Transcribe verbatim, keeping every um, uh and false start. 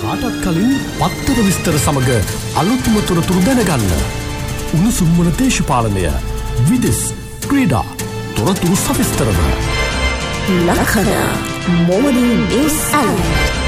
කාටත් කලින් පත්තර විස්තර සමග අලුත්ම තොරතුරු දැනගන්න. උණුසුම්වන දේශපාලනය, විදෙස්, ක්‍රීඩා, තොරතුරු සවිස්තරව. ලක්හන මොවනින් නිවුස් ඇලර්ට්.